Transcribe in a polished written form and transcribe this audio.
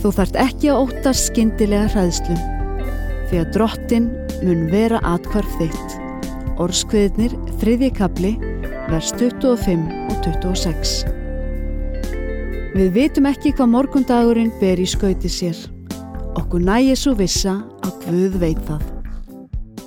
Þú þarft ekki að óttast skyndilega hræðslu, því að Drottinn mun vera athvarf þitt. Orðskviðirnir, 3. kafli, vers 25 og 26. Við vitum ekki hvað morgundagurinn ber í skauti sér. Okkur nægir svo vissa að Guð veit það.